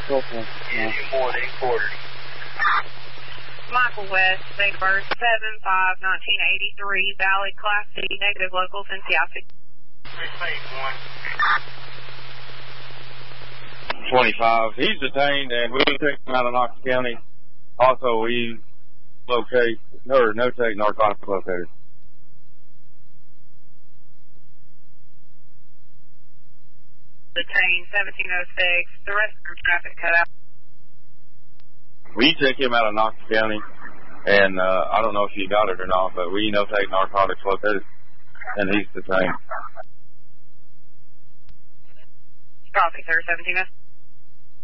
Okay. Yeah, more than quarters. Michael West, date of birth 7/5/1983, valid Class C, negative local Cincinnati. 25. He's detained, and we took him out of Knox County. Also, we notate narcotics locators. Detained 1706. The rest of the traffic cut out. We took him out of Knox County, and I don't know if you got it or not, but we notate narcotics locators, and he's detained. Copy, sir. 1706.